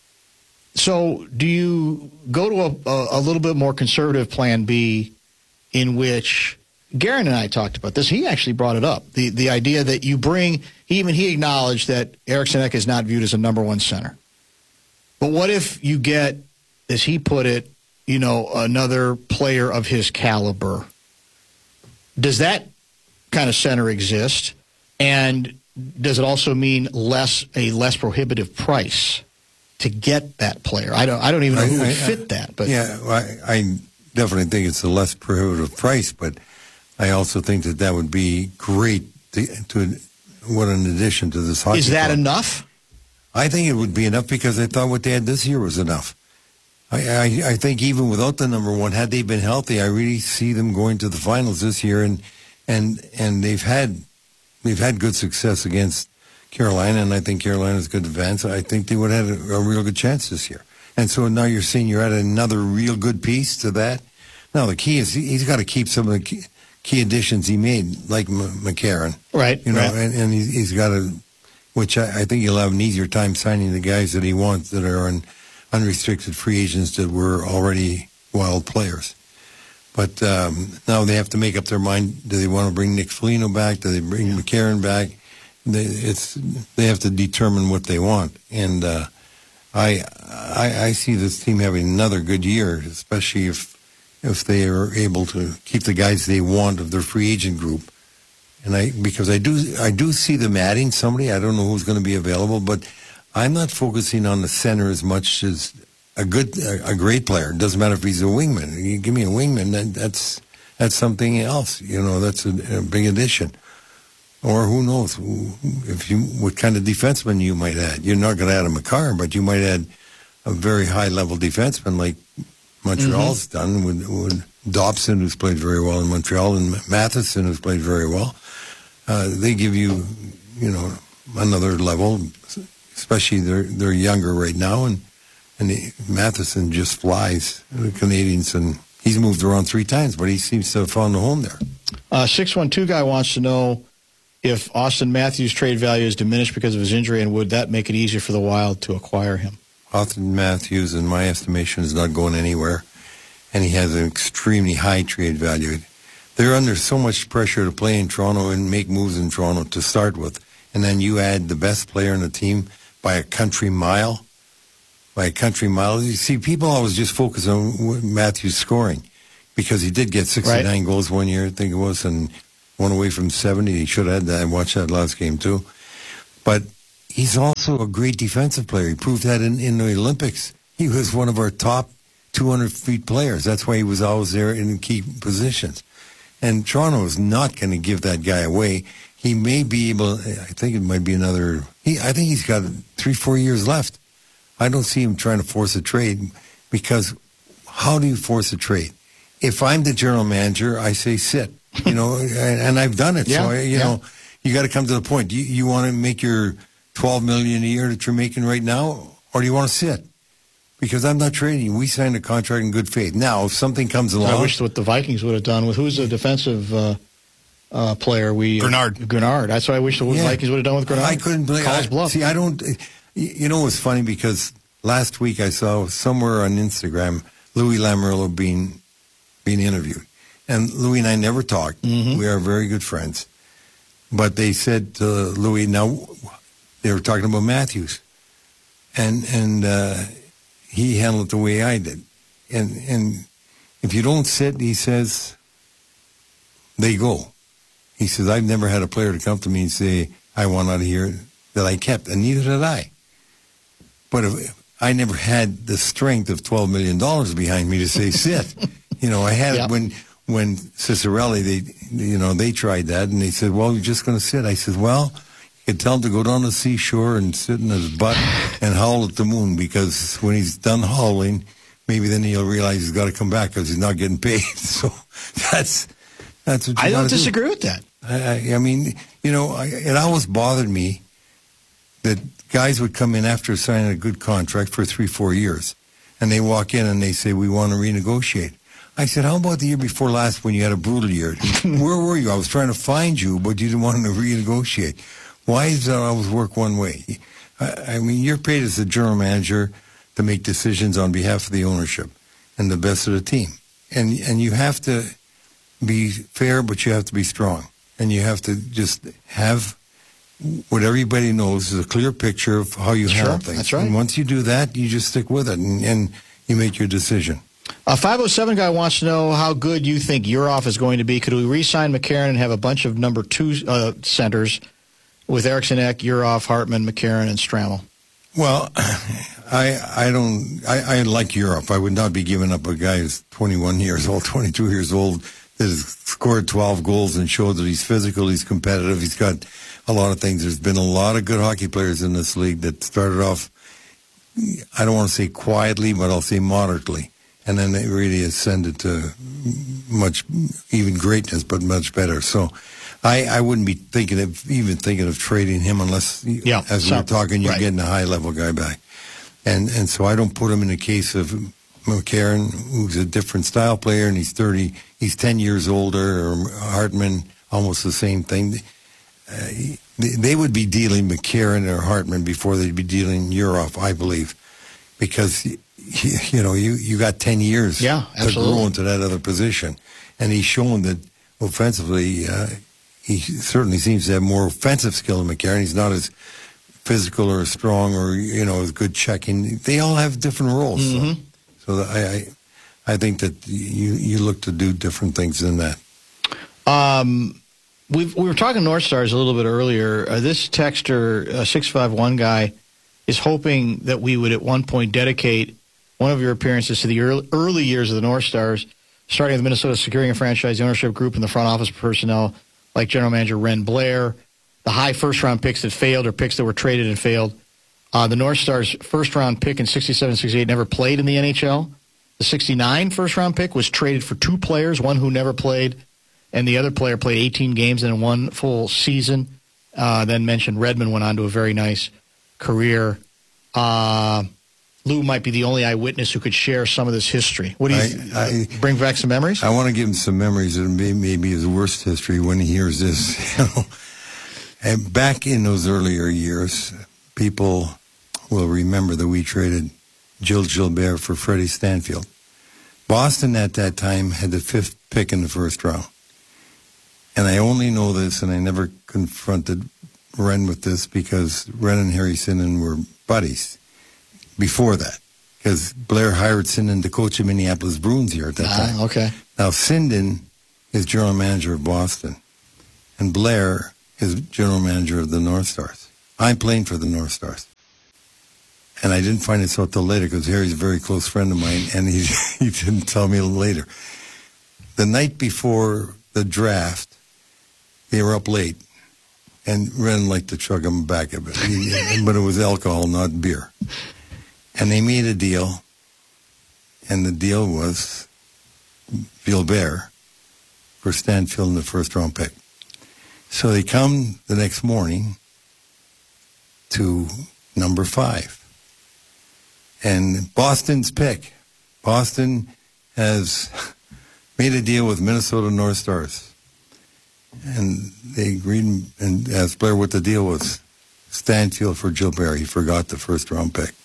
so do you go to a, a, a little bit more conservative plan B in which Guerin and I talked about this. He actually brought it up. The the idea that you bring, even he acknowledged that Eriksson Ek is not viewed as a number one center. But what if you get, as he put it, you know, another player of his caliber? Does that kind of center exist? And does it also mean less a less prohibitive price to get that player? I don't I don't even know who I, would I, fit that. But yeah, I, I definitely think it's a less prohibitive price. But I also think that that would be great to, to what an addition to this hockey. Is that club. enough? I think it would be enough because I thought what they had this year was enough. I, I I think even without the number one, had they been healthy, I really see them going to the finals this year, and and and they've had. They've had good success against Carolina, and I think Carolina's good advance. I think they would have had a, a real good chance this year. And so now you're saying you're at another real good piece to that. Now, the key is he, he's got to keep some of the key, key additions he made, like M- McCarron. Right. You know, right. and, and he's, he's got to, which I, I think he'll have an easier time signing the guys that he wants that are on unrestricted free agents that were already Wild players. But um, now they have to make up their mind. Do they want to bring Nick Foligno back? Do they bring yeah. McCarron back? They, it's they have to determine what they want. And uh, I, I I see this team having another good year, especially if if they are able to keep the guys they want of their free agent group. And I because I do I do see them adding somebody. I don't know who's going to be available, but I'm not focusing on the center as much as a good, a, a great player. It doesn't matter if he's a wingman. You give me a wingman, that, that's that's something else. You know, that's a, a big addition. Or who knows if you what kind of defenseman you might add. You're not going to add a McCarr, but you might add a very high level defenseman like Montreal's mm-hmm. done with, with Dobson, who's played very well in Montreal, and Matheson, who's played very well. Uh, they give you, you know, another level. Especially they're they're younger right now, and. And he, Matheson just flies the Canadians, and he's moved around three times, but he seems to have found a home there. Uh, six one two guy wants to know if Austin Matthews' trade value is diminished because of his injury, and would that make it easier for the Wild to acquire him? Austin Matthews, in my estimation, is not going anywhere. and he has an extremely high trade value. They're under so much pressure to play in Toronto and make moves in Toronto to start with. And then you add the best player in the team by a country mile. By a country mile. You see, people always just focus on Matthews scoring because he did get sixty-nine right. goals one year, I think it was, and one away from seventy. He should have had that. I watched that last game, too. But he's also a great defensive player. He proved that in, in the Olympics. He was one of our top two hundred feet players. That's why he was always there in key positions. And Toronto is not going to give that guy away. He may be able, I think it might be another, he, I think he's got three, four years left. I don't see him trying to force a trade because how do you force a trade? If I'm the general manager, I say sit, you know, and, and I've done it. Yeah, so, you yeah. know, you got to come to the point. You, you want to make your twelve million dollars a year that you're making right now, or do you want to sit? Because I'm not trading you. We signed a contract in good faith. Now, if something comes along. I wish what the Vikings would have done with who's the defensive uh, uh, player? We Grenard. Uh, Grenard. That's what I wish the yeah. Vikings would have done with Grenard. I couldn't believe it. See, I don't. You know what's funny? Because last week I saw somewhere on Instagram Louis Lamoriello being being interviewed, and Louis and I never talked. Mm-hmm. We are very good friends, but they said to Louis, now they were talking about Matthews, and and uh, he handled it the way I did, and and if you don't sit, he says, they go. He says, I've never had a player to come to me and say, I want out of here, that I kept, and neither did I. But if, I never had the strength of twelve million dollars behind me to say sit. You know, I had yep. it when when Cicerelli, they, you know, they tried that, and they said, well, you're just going to sit. I said, well, you could tell him to go down to the seashore and sit in his butt and howl at the moon, because when he's done howling, maybe then he'll realize he's got to come back because he's not getting paid. So that's that's what you I don't disagree do. with that. I, I mean, you know, I, it always bothered me that guys would come in after signing a good contract for three, four years, and they walk in and they say, we want to renegotiate. I said, how about the year before last when you had a brutal year? Where were you? I was trying to find you, but you didn't want to renegotiate. Why does that always work one way? I, I mean, you're paid as a general manager to make decisions on behalf of the ownership and the best of the team. And and you have to be fair, but you have to be strong. And you have to just have what everybody knows is a clear picture of how you sure, handle things. That's right. And once you do that, you just stick with it, and, and you make your decision. A five oh seven guy wants to know how good you think Urhoff is going to be. Could we re-sign McCarron and have a bunch of number two uh, centers with Eriksson Ek, Urhoff, Hartman, McCarron, and Strammel? Well, I I don't I, I like Urhoff. I would not be giving up a guy who's twenty-one years old, twenty-two years old, that has scored twelve goals and showed that he's physical, he's competitive, he's got a lot of things. There's been a lot of good hockey players in this league that started off, I don't want to say quietly, but I'll say moderately. And then they really ascended to much, even greatness, but much better. So I, I wouldn't be thinking of, even thinking of trading him unless, yeah, as we were talking, you're right. getting a high-level guy back. And and so I don't put him in the case of McCarron, who's a different style player, and he's thirty, he's ten years older, or Hartman, almost the same thing. Uh, they, they would be dealing McCarron or Hartman before they'd be dealing Urhoff, I believe, because you know you, you got ten years yeah, to grow into that other position, and he's shown that offensively uh, he certainly seems to have more offensive skill than McCarron. He's not as physical or as strong or you know as good checking. They all have different roles, mm-hmm. so, so I, I I think that you you look to do different things than that. Um. We've, we were talking North Stars a little bit earlier. Uh, this texter, uh, six five one guy, is hoping that we would at one point dedicate one of your appearances to the early, early years of the North Stars, starting with Minnesota securing a franchise ownership group and the front office personnel like general manager Ren Blair, the high first-round picks that failed or picks that were traded and failed. Uh, the North Stars' first-round pick in sixty-seven sixty-eight never played in the N H L. The sixty-nine first-round pick was traded for two players, one who never played, and the other player played eighteen games in one full season. Uh, then mentioned Redmond went on to a very nice career. Uh, Lou might be the only eyewitness who could share some of this history. What do you I, I, uh, bring back some memories? I want to give him some memories that may, maybe his worst history when he hears this. You know, and back in those earlier years, people will remember that we traded Jill Gilbert for Freddie Stanfield. Boston at that time had the fifth pick in the first round. And I only know this, and I never confronted Ren with this because Ren and Harry Sinden were buddies before that. Because Blair hired Sinden to coach the Minneapolis Bruins here at that Ah, time. okay. Now, Sinden is general manager of Boston, and Blair is general manager of the North Stars. I'm playing for the North Stars. And I didn't find this out till later because Harry's a very close friend of mine, and he, he didn't tell me later. The night before the draft, they were up late, and Ren liked to chug him back a bit. He, but it was alcohol, not beer. And they made a deal, and the deal was Gilbert for Stanfield in the first round pick. So they come the next morning to number five. And Boston's pick. Boston has made a deal with Minnesota North Stars. And they agreed and asked Blair what the deal was. Stanfield for Gilbert. He forgot the first round pick.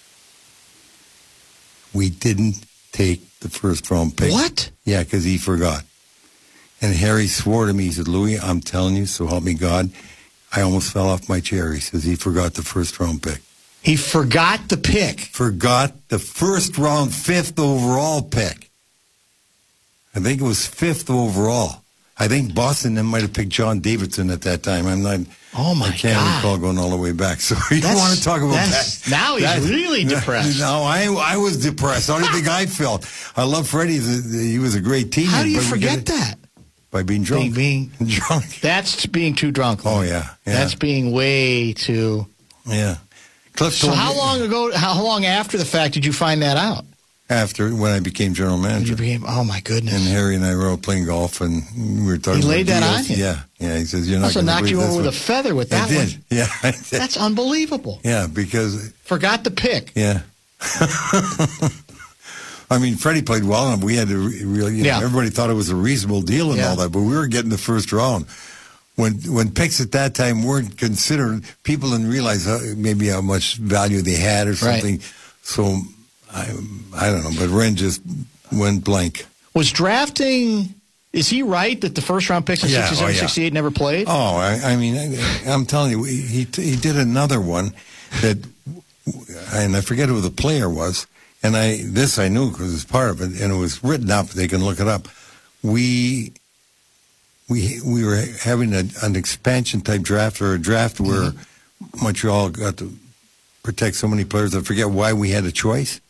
We didn't take the first round pick. What? Yeah, because he forgot. And Harry swore to me, he said, Louis, I'm telling you, so help me God, I almost fell off my chair. He says he forgot the first round pick. He forgot the pick. Forgot the first round, fifth overall pick. I think it was fifth overall. I think Boston then might have picked John Davidson at that time. I'm not. Oh my I can't God. recall going all the way back. So you That's- want to talk about that's- that? now he's That's- really depressed. No, I I was depressed. How do you think I felt? I love Freddie. He was a great teammate. How do you but we forget gotta- that? By being drunk. Being, being drunk. That's being too drunk. Oh yeah, yeah. That's being way too. Yeah. Cliff So told how me- long ago? How long after the fact did you find that out? After when I became general manager. You became. Oh my goodness. And Harry and I were out playing golf, and we were talking. He laid about that deals. on you? Yeah, yeah. He says you're not Must have going to knocked you believe over this with a one." feather with that I did. one. Yeah, I did. That's unbelievable. Yeah, because Forgot the pick. yeah. I mean, Freddie played well enough. We had to re- really. You know, Yeah. everybody thought it was a reasonable deal and Yeah. all that, but we were getting the first round. When when picks at that time weren't considered, people didn't realize how, maybe how much value they had or something. So I I don't know, but Ren just went blank. Was drafting? Is he right that the first round picks in Yeah, sixty-seven, oh, yeah. sixty-eight never played? Oh, I, I mean, I, I'm telling you, he he did another one that, and I forget who the player was. And I this I knew because it's part of it, and it was written up. They can look it up. We we we were having a, an expansion type draft or a draft where Mm-hmm. Montreal got to protect so many players. I forget why we had a choice.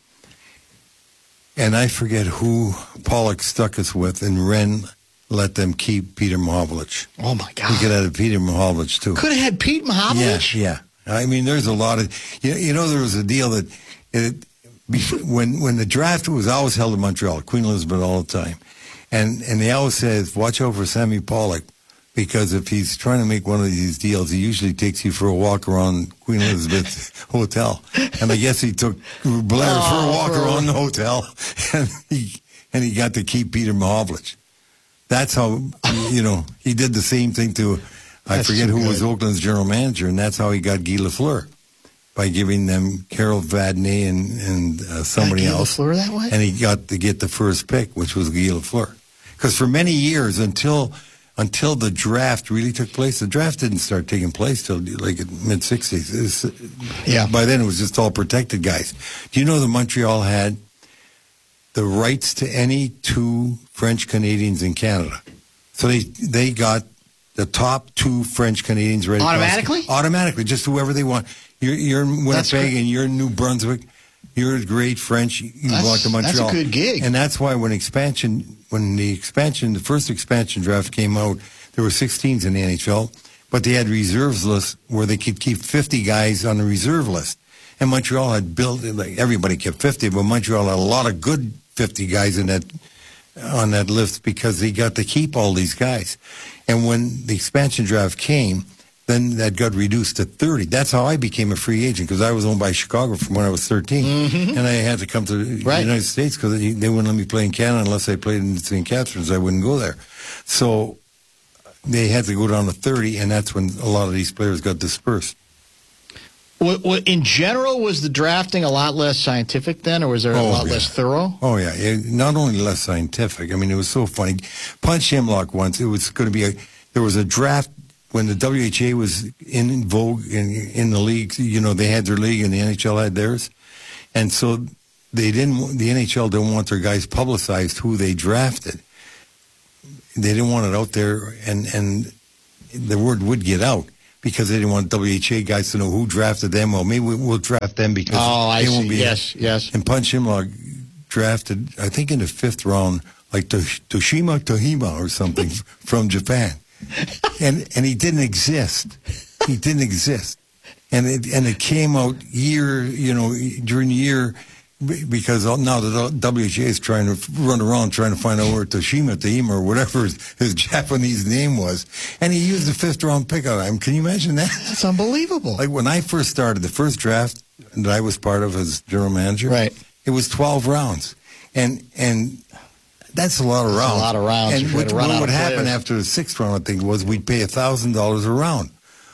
And I forget who Pollock stuck us with, and Ren let them keep Peter Mahovlich. Oh my God! We could have had Peter Mahovlich too. Could have had Pete Mahovlich. Yeah, yeah. I mean, there's a lot of you know, you know there was a deal that it, before, when when the draft was always held in Montreal, Queen Elizabeth all the time, and and they always said, watch out for Sammy Pollock. Because if he's trying to make one of these deals, he usually takes you for a walk around Queen Elizabeth Hotel. And I guess he took Blair Oh, for a walk for- around the hotel, and he and he got to keep Peter Mahovlich. That's how, you know, he did the same thing to, I That's forget too who was good. Oakland's general manager, and that's how he got Guy Lafleur, by giving them Carol Vadnais and, and uh, somebody Guy else. Lafleur that way? And he got to get the first pick, which was Guy Lafleur. Because for many years, until until the draft really took place, the draft didn't start taking place till like mid sixties. Yeah. By then, it was just all protected guys. Do you know that Montreal had the rights to any two French Canadians in Canada? So they they got the top two French Canadians ready Automatically? Automatically, just whoever they want. You're, you're in That's Winnipeg great. and you're in New Brunswick. You're great French. You That's- walk to that's a Montreal. good gig. And that's why when expansion, when the expansion, the first expansion draft came out, there were six teams in the N H L, but they had reserves lists where they could keep fifty guys on the reserve list. And Montreal had built, like everybody kept fifty, but Montreal had a lot of good fifty guys in that on that list because they got to keep all these guys. And when the expansion draft came, then that got reduced to thirty. That's how I became a free agent, because I was owned by Chicago from when I was thirteen. Mm-hmm. And I had to come to the Right. United States because they wouldn't let me play in Canada unless I played in Saint Catharines. I wouldn't go there. So they had to go down to thirty, and that's when a lot of these players got dispersed. What, what, in general, was the drafting a lot less scientific then, or was there a Oh, lot yeah. less thorough? Oh, yeah. It, not only less scientific. I mean, it was so funny. Punch Hemlock once, it was going to be a, there was a draft when the W H A was in vogue in, in the league. You know, they had their league and the N H L had theirs. And so they didn't, the N H L didn't want their guys publicized who they drafted. They didn't want it out there, and, and the word would get out. Because they didn't want W H A guys to know who drafted them. Well, maybe we'll draft them because oh, I they won't see. be. Yes, yes. And Punch Hemlock drafted, I think, in the fifth round, like Tosh- Toshima Tohima or something from Japan, and and he didn't exist. He didn't exist, and it and it came out year, you know, during the year. Because now the W H A is trying to run around trying to find out where Toshima Tohima or whatever his, his Japanese name was. And he used the fifth round pick on him. Can you imagine that? That's unbelievable. Like when I first started, the first draft that I was part of as general manager, right? It was twelve rounds. And and that's a lot of That's rounds. a lot of rounds. And You what, gotta run what out would of happen players. after the sixth round, I think, was we'd pay one thousand dollars a round.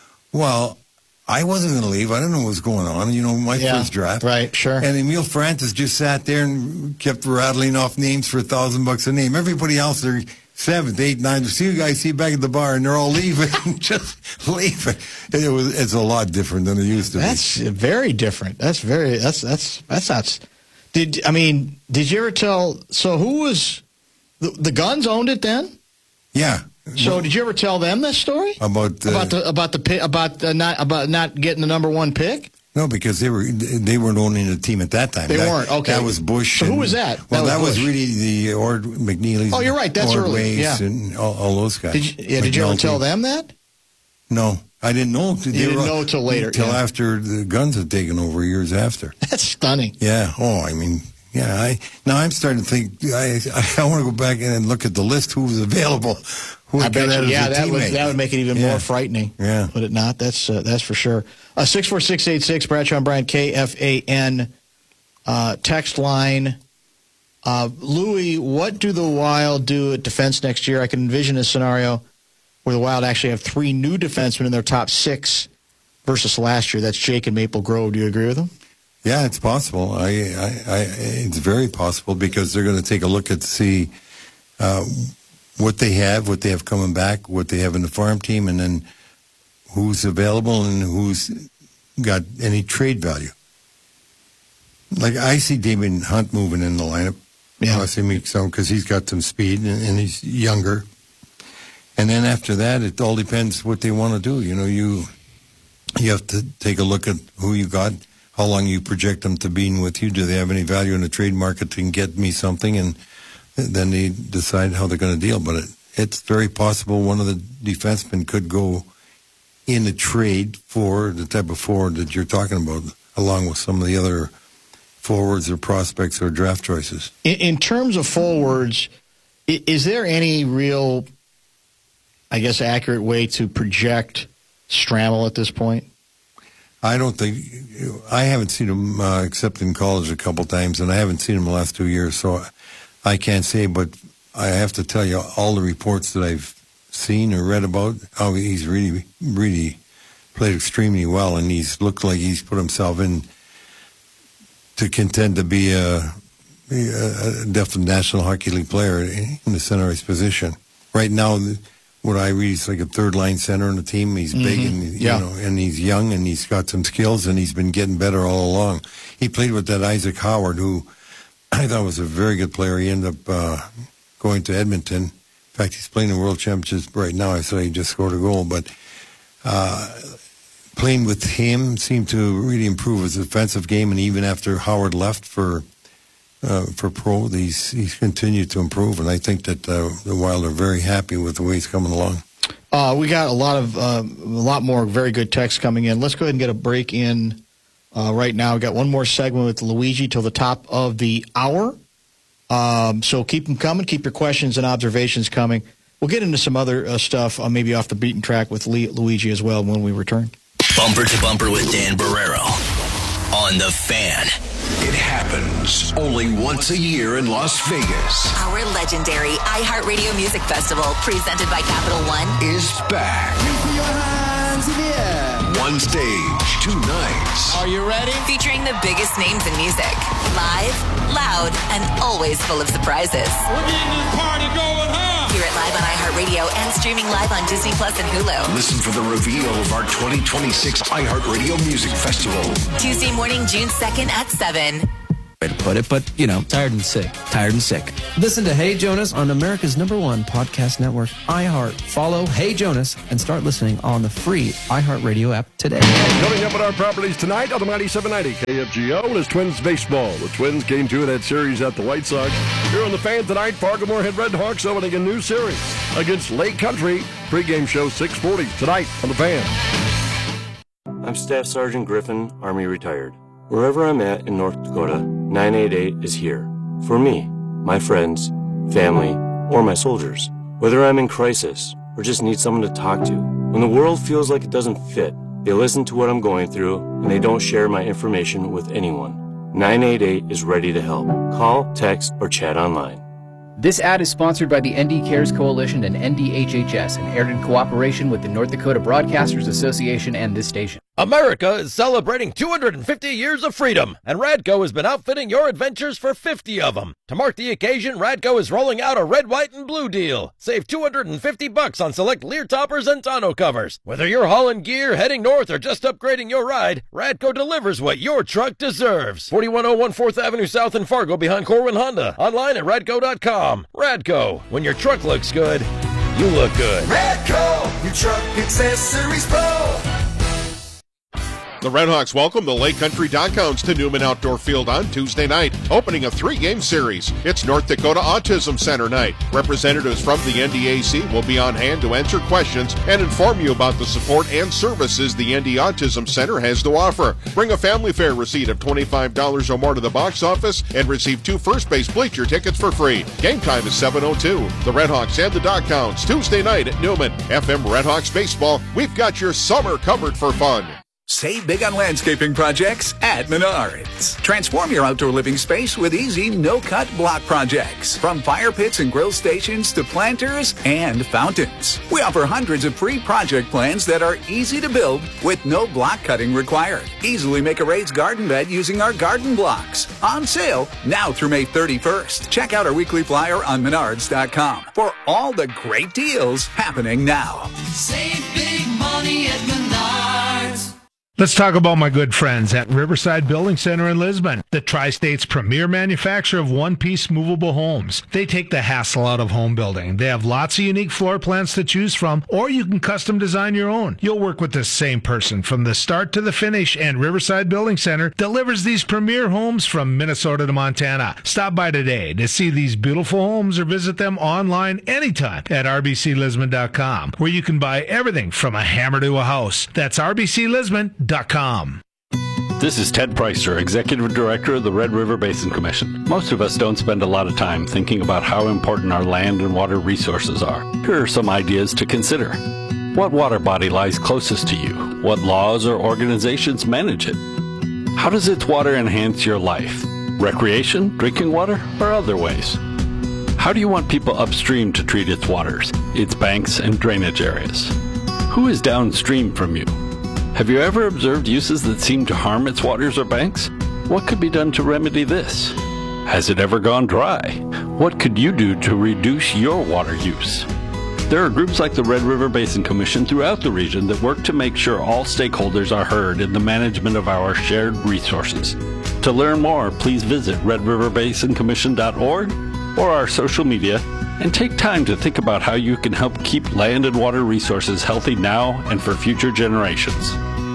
Well, I wasn't going to leave. I didn't know what was going on. You know, my Yeah, first draft. right, sure. And Emil Francis just sat there and kept rattling off names for a thousand bucks a name. Everybody else, they're seventh, eighth, ninth. See you guys, see you back at the bar, and they're all leaving. Just leaving. It was. It's a lot different than it used to That's be. very different. That's very. That's that's that's not. Did I mean? Did you ever tell? So who was the, the Guns owned it then? Yeah. So did you ever tell them this story About uh, about the about the pi- about the not about not getting the number one pick? No, because they were they weren't owning the team at that time. They that, weren't. Okay, that was Bush. So who and- was that? Well, that that was, was, Bush. really the Ord McNeely's. Oh, you're right. That's Ord early. Ways Yeah. and all, all those guys. Did you, yeah, did you ever McNulty. tell them that? No, I didn't know. They You didn't were- know till later, Till yeah. after the Guns had taken over years after. That's stunning. Yeah. Oh, I mean, yeah. I now I'm starting to think. I I, I want to go back and look at the list who was available. Who I had bet got you, as yeah, a that would teammate. that would make it even Yeah. more frightening. Yeah. Would it not? That's uh, that's for sure. Uh, six four six eight six Bradshaw and Bryan K F A N uh, text line. Uh, Louis, what do the Wild do at defense next year? I can envision a scenario where the Wild actually have three new defensemen in their top six versus last year. That's Jake and Maple Grove. Do you agree with them? Yeah, it's possible. I, I, I, it's very possible because they're going to take a look at see uh, what they have, what they have coming back, what they have in the farm team, and then who's available and who's got any trade value. Like I see Damon Hunt moving in the lineup. Yeah, I see me some because he's got some speed and, and he's younger. And then after that, it all depends what they want to do. You know, you you have to take a look at who you got. How long you project them to being with you? Do they have any value in the trade market to get me something? And then they decide how they're going to deal. But it, it's very possible one of the defensemen could go in a trade for the type of forward that you're talking about, along with some of the other forwards or prospects or draft choices. In, in terms of forwards, i- is there any real, I guess, accurate way to project Strammel at this point? I don't think I haven't seen him uh, except in college a couple times, and I haven't seen him the last two years, so I can't say. But I have to tell you, all the reports that I've seen or read about, how he's really, really played extremely well, and he's looked like he's put himself in to contend to be a, a definite National Hockey League player in the center ice position. Right now, what I read is like a third line center on the team. He's big Mhm. and you Yeah. know, and he's young and he's got some skills and he's been getting better all along. He played with that Isaac Howard, who I thought was a very good player. He ended up uh, going to Edmonton. In fact, he's playing the World Championship right now. I saw he just scored a goal, but uh, playing with him seemed to really improve his defensive game. And even after Howard left for uh, for pro, he's he's continued to improve. And I think that uh, the Wild are very happy with the way he's coming along. Uh, we got a lot of uh, a lot more very good texts coming in. Let's go ahead and get a break in uh, right now. We got one more segment with Luigi till the top of the hour. Um, so keep them coming. Keep your questions and observations coming. We'll get into some other uh, stuff, uh, maybe off the beaten track with Lee, Luigi as well when we return. Bumper to Bumper with Dan Barrero on The Fan. It happens only once a year in Las Vegas. Our legendary iHeartRadio Music Festival, presented by Capital One, Is back. One stage, two nights. Are you ready? Featuring the biggest names in music. Live, loud, and always full of surprises. We're getting this party going, huh? Hear it live on iHeartRadio and streaming live on Disney Plus and Hulu. Listen for the reveal of our twenty twenty-six iHeartRadio Music Festival. Tuesday morning, June second at seven. Way to put it, but, you know, tired and sick. Tired and sick. Listen to Hey Jonas on America's number one podcast network, iHeart. Follow Hey Jonas and start listening on the free iHeartRadio app today. Coming up at our properties tonight on the ninety-seven ninety K F G O is Twins baseball. The Twins game two of that series at the White Sox. Here on the Fan tonight, Fargo Moorhead Red Hawks opening a new series against Lake Country. Pre-game show six forty tonight on the Fan. I'm Staff Sergeant Griffin, Army retired. Wherever I'm at in North Dakota, nine eight eight is here. For me, my friends, family, or my soldiers. Whether I'm in crisis or just need someone to talk to. When the world feels like it doesn't fit, they listen to what I'm going through and they don't share my information with anyone. nine eight eight is ready to help. Call, text, or chat online. This ad is sponsored by the N D Cares Coalition and N D H H S and aired in cooperation with the North Dakota Broadcasters Association and this station. America is celebrating two hundred fifty years of freedom, and Radco has been outfitting your adventures for fifty of them. To mark the occasion, Radco is rolling out a red, white, and blue deal. Save two hundred fifty bucks on select Lear toppers and tonneau covers. Whether you're hauling gear, heading north, or just upgrading your ride, Radco delivers what your truck deserves. forty-one oh one fourth Avenue South in Fargo behind Corwin Honda. Online at radco dot com. Radco, when your truck looks good, you look good. Radco, your truck accessories pro. The Redhawks welcome the Lake Country Doghounds to Newman Outdoor Field on Tuesday night, opening a three-game series. It's North Dakota Autism Center night. Representatives from the N D A C will be on hand to answer questions and inform you about the support and services the N D Autism Center has to offer. Bring a family fare receipt of twenty-five dollars or more to the box office and receive two first base bleacher tickets for free. Game time is seven oh two. The Redhawks and the Doghounds Tuesday night at Newman. F M Redhawks Baseball, we've got your summer covered for fun. Save big on landscaping projects at Menards. Transform your outdoor living space with easy, no-cut block projects. From fire pits and grill stations to planters and fountains. We offer hundreds of free project plans that are easy to build with no block cutting required. Easily make a raised garden bed using our garden blocks. On sale now through May thirty-first. Check out our weekly flyer on menards dot com for all the great deals happening now. Save big money at Menards. Let's talk about my good friends at Riverside Building Center in Lisbon, the Tri-State's premier manufacturer of one-piece movable homes. They take the hassle out of home building. They have lots of unique floor plans to choose from, or you can custom design your own. You'll work with the same person from the start to the finish, and Riverside Building Center delivers these premier homes from Minnesota to Montana. Stop by today to see these beautiful homes or visit them online anytime at r b c lisbon dot com, where you can buy everything from a hammer to a house. That's r b c lisbon dot com. This is Ted Preister, Executive Director of the Red River Basin Commission. Most of us don't spend a lot of time thinking about how important our land and water resources are. Here are some ideas to consider. What water body lies closest to you? What laws or organizations manage it? How does its water enhance your life? Recreation, drinking water, or other ways? How do you want people upstream to treat its waters, its banks and drainage areas? Who is downstream from you? Have you ever observed uses that seem to harm its waters or banks? What could be done to remedy this? Has it ever gone dry? What could you do to reduce your water use? There are groups like the Red River Basin Commission throughout the region that work to make sure all stakeholders are heard in the management of our shared resources. To learn more, please visit red river basin commission dot org or our social media and take time to think about how you can help keep land and water resources healthy now and for future generations.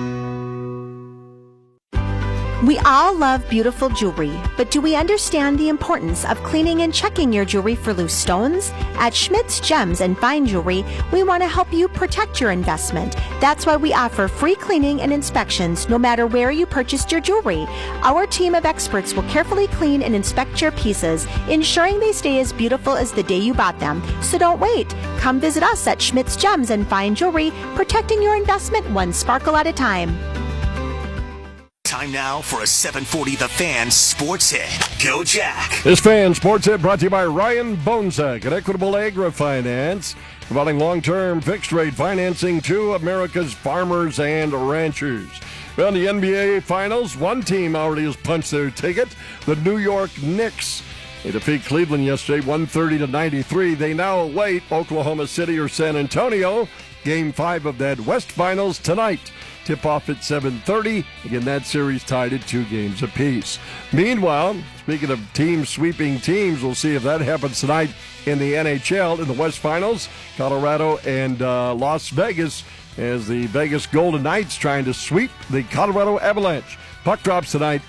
We all love beautiful jewelry, but do we understand the importance of cleaning and checking your jewelry for loose stones? At Schmidt's Gems and Fine Jewelry, we want to help you protect your investment. That's why we offer free cleaning and inspections no matter where you purchased your jewelry. Our team of experts will carefully clean and inspect your pieces, ensuring they stay as beautiful as the day you bought them. So don't wait. Come visit us at Schmidt's Gems and Fine Jewelry, protecting your investment one sparkle at a time. Time now for a seven forty The Fan Sports Hit. Go Jack. This Fan Sports Hit brought to you by Ryan Bonsack at Equitable Agri-Finance. providing long-term fixed-rate financing to America's farmers and ranchers. Well, the N B A Finals, one team already has punched their ticket, the New York Knicks. They defeat Cleveland yesterday, one thirty to ninety-three. They now await Oklahoma City or San Antonio. Game five of that West Finals tonight. Tip-off at seven thirty. Again, that series tied at two games apiece. Meanwhile, speaking of teams sweeping teams, we'll see if that happens tonight in the N H L in the West Finals. Colorado and uh, Las Vegas, as the Vegas Golden Knights trying to sweep the Colorado Avalanche. Puck drops tonight.